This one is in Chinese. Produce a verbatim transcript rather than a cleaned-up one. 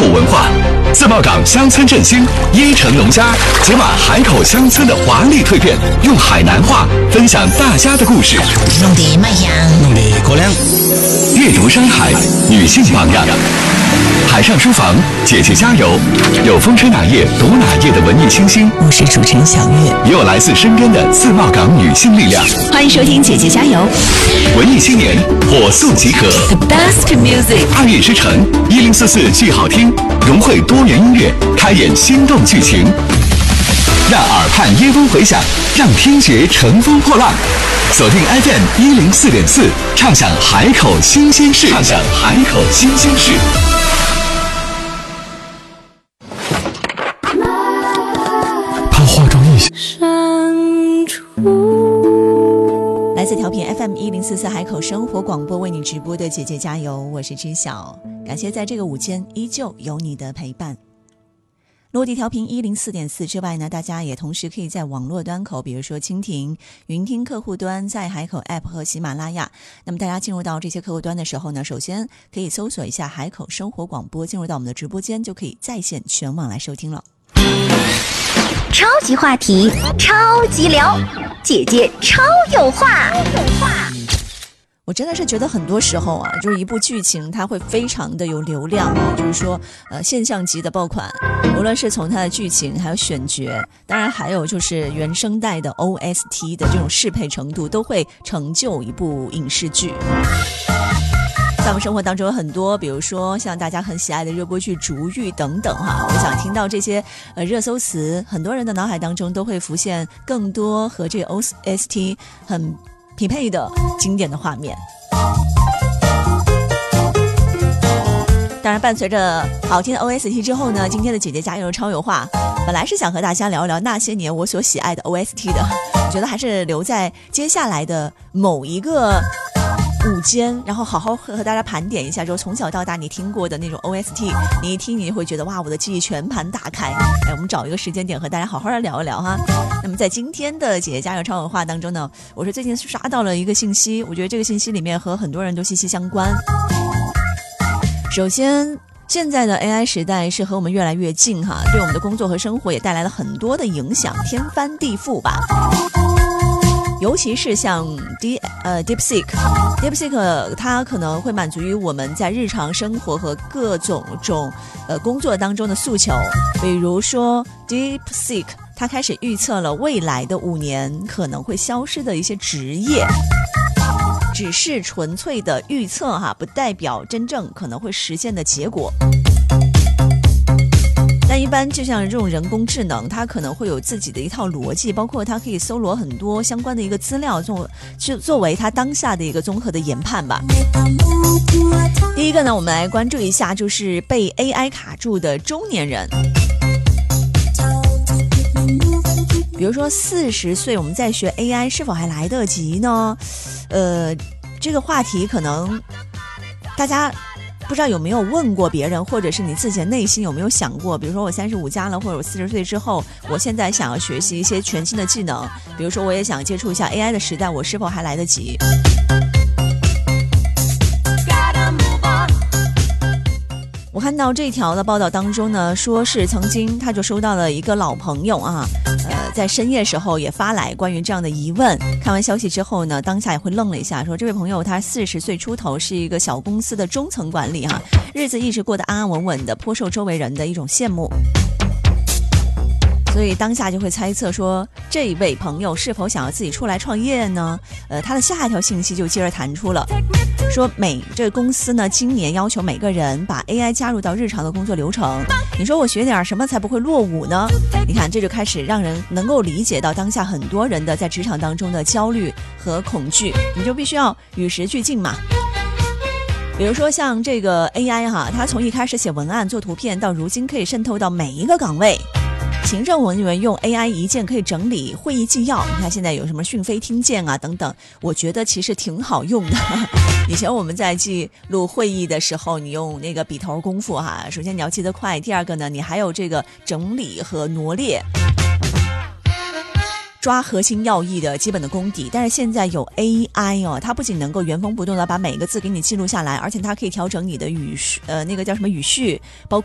土文化。自贸港乡村振兴，一城农家解码海口乡村的华丽蜕变，用海南话分享大家的故事。 弄得卖香， 弄得高粱。 阅读山海，女性榜样。海上书房，姐姐加油！有风吹哪页读哪页的文艺清新， 我是主持人小月， 也有来自身边的自贸港女性力量。 欢迎收听姐姐加油！ 文艺青年火速集合 ，The best music， 二月之城一零四四剧好听，融汇多元音乐，开演心动剧情，让耳畔耶风回响，让听觉乘风破浪。锁定 F M 一零四点四，畅享海口新鲜事，畅享海口新鲜事。 他化妆一下。 来自调频 F M 一零四四海口生活广播为你直播的姐姐加油，我是知晓，感谢在这个午间依旧有你的陪伴。落地调频一零四点四之外呢，大家也同时可以在网络端口，比如说蜻蜓、云听客户端，在海口 App 和喜马拉雅。那么大家进入到这些客户端的时候呢，首先可以搜索一下海口生活广播，进入到我们的直播间，就可以在线全网来收听了。 超级话题，超级聊，姐姐超有话。 我真的是觉得很多时候啊，就是一部剧情它会非常的有流量啊，就是说呃现象级的爆款，无论是从它的剧情还有选角，当然还有就是原声带的 O S T 的这种适配程度，都会成就一部影视剧。在我们生活当中有很多，比如说像大家很喜爱的热播剧《逐玉》等等哈，我想听到这些呃热搜词，很多人的脑海当中都会浮现更多和这个 O S T 很匹配的经典的画面。当然伴随着好听的 O S T 之后呢，今天的姐姐加油超有话本来是想和大家聊一聊那些年我所喜爱的 O S T 的，我觉得还是留在接下来的某一个午间，然后好好和大家盘点一下，就从小到大你听过的那种 O S T， 你一听你会觉得哇，我的记忆全盘打开。哎，我们找一个时间点和大家好好的聊一聊哈。那么在今天的姐姐加油超有话当中呢，我是最近刷到了一个信息，我觉得这个信息里面和很多人都息息相关。首先，现在的 A I 时代是和我们越来越近哈，对我们的工作和生活也带来了很多的影响，天翻地覆吧。尤其是像 D 呃 DeepSeek，DeepSeek 它可能会满足于我们在日常生活和各种种呃工作当中的诉求。比如说 DeepSeek 它开始预测了未来的五年可能会消失的一些职业，只是纯粹的预测哈，不代表真正可能会实现的结果。但一般就像这种人工智能，它可能会有自己的一套逻辑，包括它可以搜罗很多相关的一个资料，作就作为它当下的一个综合的研判吧。第一个呢，我们来关注一下，就是被 A I 卡住的中年人。比如说四十岁我们在学 A I 是否还来得及呢？呃，这个话题可能大家不知道有没有问过别人，或者是你自己的内心有没有想过，比如说我三十五加了，或者我四十岁之后，我现在想要学习一些全新的技能，比如说我也想接触一下 A I 的时代，我是否还来得及？我看到这条的报道当中呢，说是曾经他就收到了一个老朋友啊，呃，在深夜时候也发来关于这样的疑问。看完消息之后呢，当下也会愣了一下，说这位朋友他四十岁出头，是一个小公司的中层管理哈、啊，日子一直过得安安稳稳的，颇受周围人的一种羡慕。所以当下就会猜测说，这位朋友是否想要自己出来创业呢？呃，他的下一条信息就接着弹出了，说每这个公司呢，今年要求每个人把 A I 加入到日常的工作流程。你说我学点什么才不会落伍呢？你看，这就开始让人能够理解到当下很多人的在职场当中的焦虑和恐惧，你就必须要与时俱进嘛。比如说像这个 A I 哈，它从一开始写文案做图片，到如今可以渗透到每一个岗位。行政文员用 A I 一键可以整理会议纪要，你看现在有什么讯飞听见啊等等，我觉得其实挺好用的。以前我们在记录会议的时候，你用那个笔头功夫哈，首先你要记得快，第二个呢，你还有这个整理和罗列，抓核心要义的基本的功底。但是现在有 A I 哦，它不仅能够原封不动的把每个字给你记录下来，而且它可以调整你的语序，呃，那个叫什么语序，包括